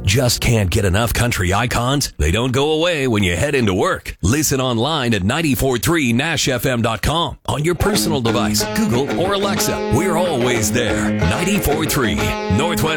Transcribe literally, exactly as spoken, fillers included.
Just can't get enough country icons? They don't go away when you head into work. Listen online at nine four three nash f m dot com. On your personal device, Google or Alexa. We're always there. nine four three Northwest